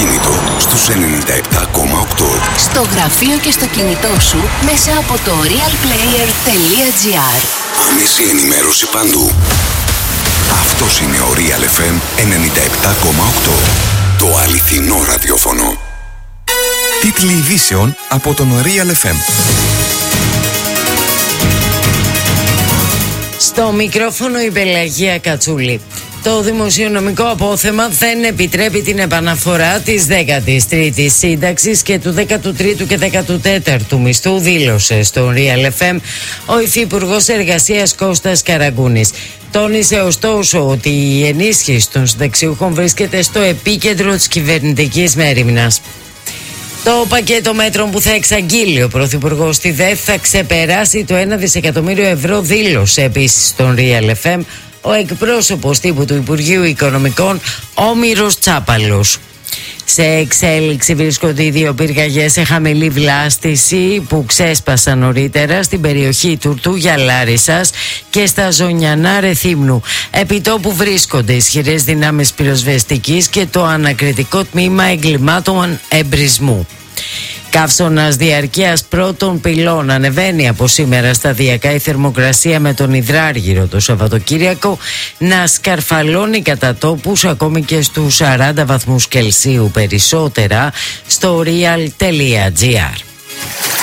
αυτοκίνητο στους 97,8. Στο γραφείο και στο κινητό σου μέσα από το realplayer.gr. Άμεση ενημέρωση παντού. Αυτός είναι ο Real FM 97,8. Το αληθινό ραδιόφωνο. Τίτλοι ειδήσεων από τον Real FM. Στο μικρόφωνο η Πελαγία Κατσούλη. Το δημοσιονομικό απόθεμα δεν επιτρέπει την επαναφορά της 13ης σύνταξης και του 13ου και 14ου μισθού, δήλωσε στο Real FM ο Υφυπουργός Εργασίας Κώστας Καραγκούνης. Τόνισε ωστόσο ότι η ενίσχυση των συνταξιούχων βρίσκεται στο επίκεντρο της κυβερνητικής μέριμνας. Το πακέτο μέτρων που θα εξαγγείλει ο Πρωθυπουργός στη ΔΕΘ θα ξεπεράσει το 1 δισεκατομμύριο ευρώ, δήλωσε επίσης στον Real FM ο εκπρόσωπος τύπου του Υπουργείου Οικονομικών, Όμηρος Τσάπαλος. Σε εξέλιξη βρίσκονται οι δύο πυρκαγιές σε χαμηλή βλάστηση που ξέσπασαν νωρίτερα στην περιοχή Τουρτούγια Λάρισσας και στα Ζωνιανά Ρεθύμνου. Επιτόπου βρίσκονται ισχυρές δυνάμεις πυροσβεστικής και το ανακριτικό τμήμα εγκλημάτων εμπρισμού. Καύσωνας διαρκείας πρώτων πυλών. Ανεβαίνει από σήμερα σταδιακά η θερμοκρασία, με τον Ιδράργυρο το Σαββατοκύριακο να σκαρφαλώνει κατά τόπους ακόμη και στους 40 βαθμούς Κελσίου. Περισσότερα στο real.gr.